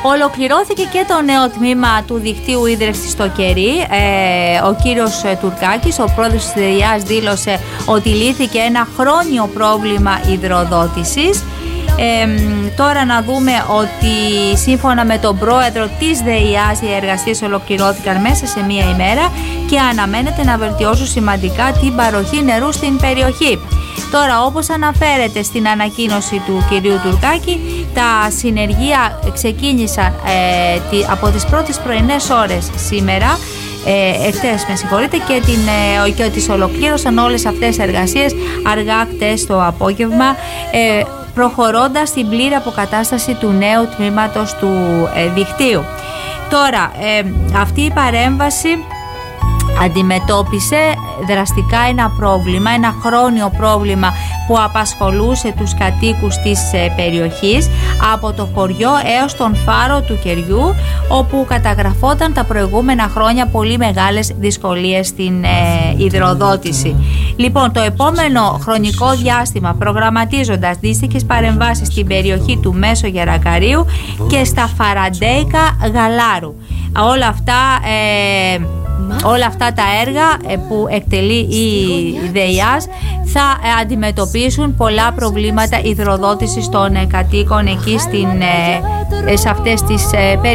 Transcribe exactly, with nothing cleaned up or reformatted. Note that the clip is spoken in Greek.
Ολοκληρώθηκε και το νέο τμήμα του δικτύου ίδρυυσης στο Κερί. Ε, ο κύριος Τουρκάκης, ο πρόεδρος της ΔΕΙΑΣ, δήλωσε ότι λύθηκε ένα χρόνιο πρόβλημα υδροδότησης. Ε, τώρα να δούμε ότι σύμφωνα με τον πρόεδρο της ΔΕΙΑΣ οι εργασίες ολοκληρώθηκαν μέσα σε μία ημέρα και αναμένεται να βελτιώσουν σημαντικά την παροχή νερού στην περιοχή. Τώρα, όπως αναφέρεται στην ανακοίνωση του κυρίου Τουρκάκη, τα συνεργεία ξεκίνησαν ε, από τις πρώτες πρωινές ώρες σήμερα, ε, εχθές με συγχωρείτε, και, την, ε, και τις ολοκλήρωσαν όλες αυτές τις εργασίες αργά χτες το απόγευμα, ε, προχωρώντας στην πλήρη αποκατάσταση του νέου τμήματος του ε, δικτύου. Τώρα, ε, αυτή η παρέμβαση αντιμετώπισε δραστικά ένα πρόβλημα, ένα χρόνιο πρόβλημα που απασχολούσε τους κατοίκους της ε, περιοχής από το χωριό έως τον φάρο του Κεριού, όπου καταγραφόταν τα προηγούμενα χρόνια πολύ μεγάλες δυσκολίες στην ε, υδροδότηση. Λοιπόν, το επόμενο χρονικό διάστημα, προγραμματίζοντας δύστιχες παρεμβάσεις στην περιοχή του Μέσο Γερακαρίου και στα Φαραντέικα Γαλάρου. Όλα αυτά ε, Όλα αυτά τα έργα που εκτελεί η ΔΕΙΑΣ θα αντιμετωπίσουν πολλά προβλήματα υδροδότησης των κατοίκων εκεί στην, σε αυτές τις περιοχές.